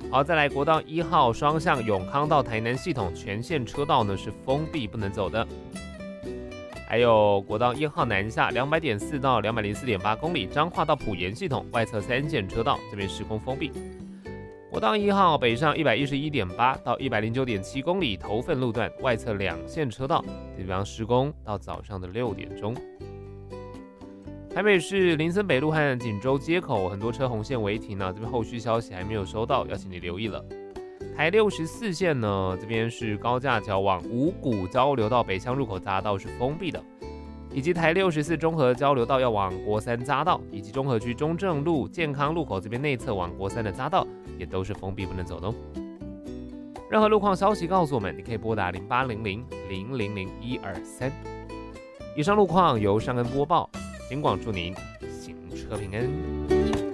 好，再来国道1号双向永康到台南系统全线车道呢是封闭不能走的。还有国道1号南下200.4到204.8公里，彰化到埔盐系统外侧3线车道这边施工封闭。国道1号北上111.8到109.7公里，头份路段外侧2线车道这地方施工到早上的6点钟。台北市林森北路和锦州街口很多车红线违停呢，这边后续消息还没有收到，要请你留意了。台64线呢，这边是高架桥往五股交流道北向入口匝道是封闭的，以及台64中和交流道要往国三匝道，以及中和区中正路健康路口这边内侧往国三的匝道也都是封闭不能走的哦。任何路况消息告诉我们，你可以拨打0800-000-123。以上路况由尚恩播报，警广祝您行车平安。